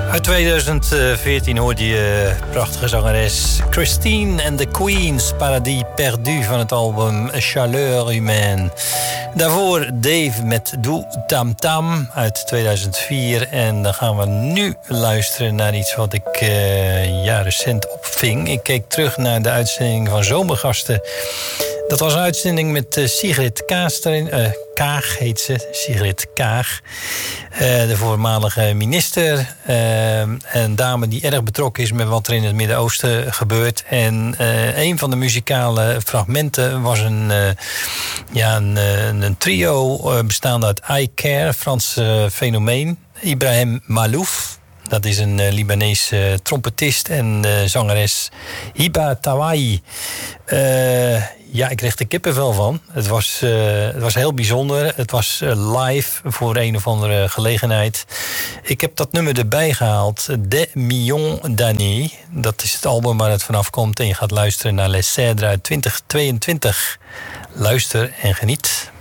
Uit 2014 hoorde je prachtige zangeres Christine and the Queens, Paradis Perdu van het album Chaleur Humaine. Daarvoor Dave met Doe Tam Tam uit 2004. En dan gaan we nu luisteren naar iets wat ik recent opving. Ik keek terug naar de uitzending van Zomergasten. Dat was een uitzending met Sigrid Kaag erin. Kaag heet ze, Sigrid Kaag. De voormalige minister. Een dame die erg betrokken is met wat er in het Midden-Oosten gebeurt. En een van de muzikale fragmenten was een trio bestaande uit I Care, Frans fenomeen. Ibrahim Malouf. Dat is een Libanese trompetist en zangeres Hiba Tawai. Ik kreeg er kippenvel van. Het was heel bijzonder. Het was live voor een of andere gelegenheid. Ik heb dat nummer erbij gehaald. Des Millions d'années. Dat is het album waar het vanaf komt. En je gaat luisteren naar Les Cèdres uit 2022. Luister en geniet.